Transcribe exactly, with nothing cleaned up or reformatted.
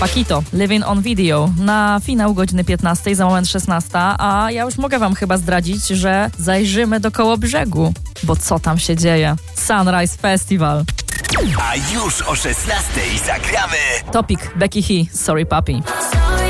Paquito, Living on Video. Na finał godziny piętnastej, za moment szesnasta, a ja już mogę wam chyba zdradzić, że zajrzymy do Kołobrzegu, bo co tam się dzieje? Sunrise Festival. A już o szesnastej zagramy Topic, Becky He, Sorry Papi.